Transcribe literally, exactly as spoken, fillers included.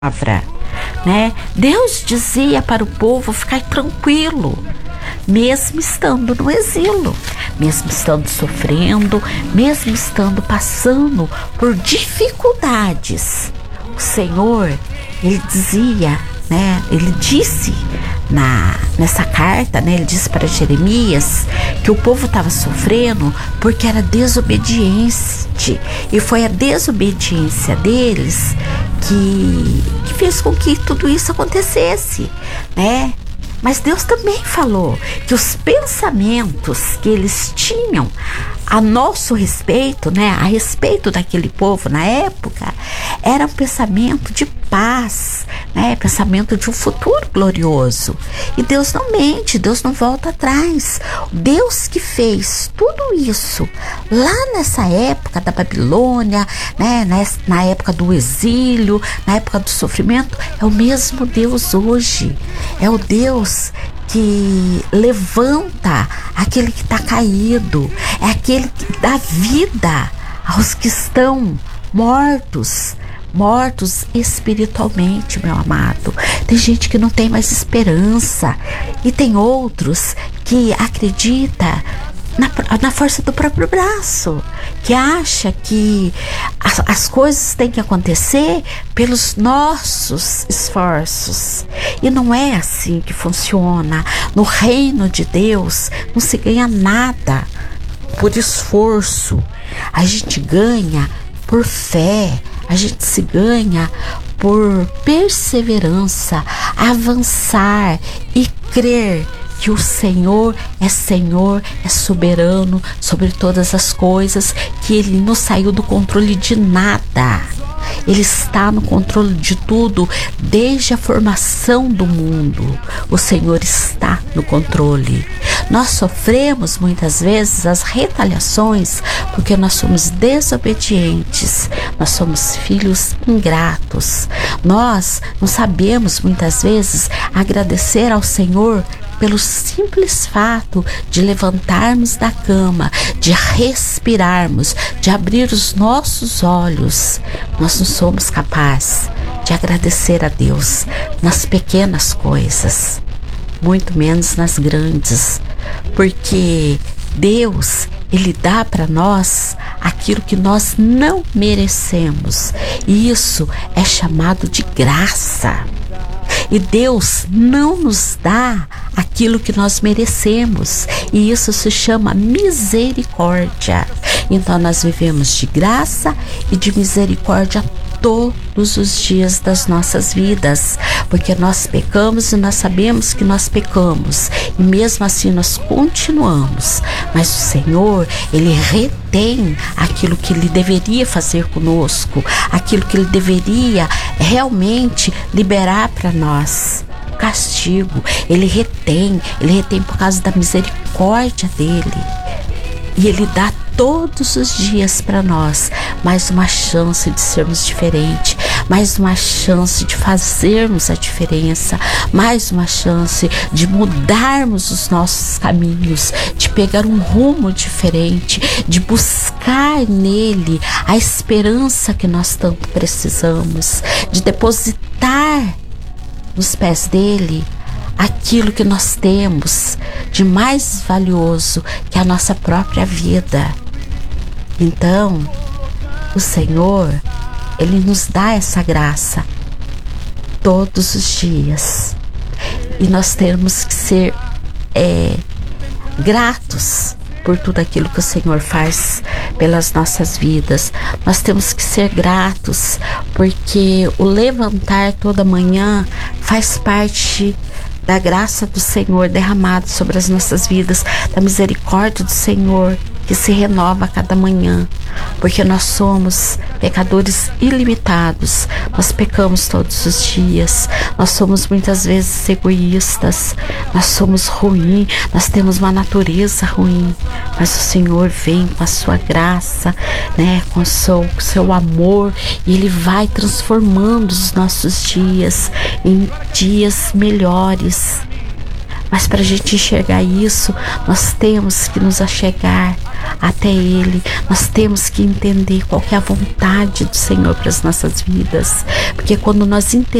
palavra, né? Deus dizia para o povo ficar tranquilo, mesmo estando no exílio, mesmo estando sofrendo, mesmo estando passando por dificuldades. O Senhor, ele dizia, né? Ele disse na, nessa carta, né? Ele disse para Jeremias que o povo estava sofrendo porque era desobediente, e foi a desobediência deles que, que fez com que tudo isso acontecesse, né? Mas Deus também falou que os pensamentos que eles tinham a nosso respeito, né, a respeito daquele povo na época, era um pensamento de paz, né, pensamento de um futuro glorioso. E Deus não mente, Deus não volta atrás. Deus que fez tudo isso lá nessa época da Babilônia, né, na época do exílio, na época do sofrimento, é o mesmo Deus hoje. É o Deus que levanta aquele que está caído, é aquele que dá vida aos que estão mortos, mortos espiritualmente, meu amado. Tem gente que não tem mais esperança, e tem outros que acredita na, na força do próprio braço, que acha que as, as coisas têm que acontecer pelos nossos esforços, e não é assim que funciona. No reino de Deus não se ganha nada por esforço, a gente ganha por fé, a gente se ganha por perseverança, avançar e crer que o Senhor é Senhor, é soberano sobre todas as coisas, que Ele não saiu do controle de nada. Ele está no controle de tudo desde a formação do mundo. O Senhor está no controle. Nós sofremos muitas vezes as retaliações porque nós somos desobedientes, nós somos filhos ingratos. Nós não sabemos muitas vezes agradecer ao Senhor pelo simples fato de levantarmos da cama, de respirarmos, de abrir os nossos olhos. Nós não somos capazes de agradecer a Deus nas pequenas coisas, muito menos nas grandes, porque Deus, Ele dá para nós aquilo que nós não merecemos, e isso é chamado de graça. E Deus não nos dá aquilo que nós merecemos, e isso se chama misericórdia. Então nós vivemos de graça e de misericórdia todos os dias das nossas vidas, porque nós pecamos e nós sabemos que nós pecamos, e mesmo assim nós continuamos, mas o Senhor, Ele retém aquilo que Ele deveria fazer conosco, aquilo que Ele deveria realmente liberar para nós. Castigo, Ele retém, Ele retém por causa da misericórdia dEle, e Ele dá todos os dias para nós mais uma chance de sermos diferentes, mais uma chance de fazermos a diferença, mais uma chance de mudarmos os nossos caminhos, de pegar um rumo diferente, de buscar nele a esperança que nós tanto precisamos, de depositar nos pés dele aquilo que nós temos de mais valioso, que é a nossa própria vida. Então, o Senhor, Ele nos dá essa graça todos os dias, e nós temos que ser é, gratos por tudo aquilo que o Senhor faz pelas nossas vidas. Nós temos que ser gratos porque o levantar toda manhã faz parte da graça do Senhor derramada sobre as nossas vidas, da misericórdia do Senhor que se renova a cada manhã, porque nós somos pecadores ilimitados, nós pecamos todos os dias, nós somos muitas vezes egoístas, nós somos ruins, nós temos uma natureza ruim, mas o Senhor vem com a sua graça, né, com o seu, com o seu amor, e Ele vai transformando os nossos dias em dias melhores. Mas para a gente enxergar isso, nós temos que nos achegar até Ele, nós temos que entender qual que é a vontade do Senhor para as nossas vidas, porque quando nós entendemos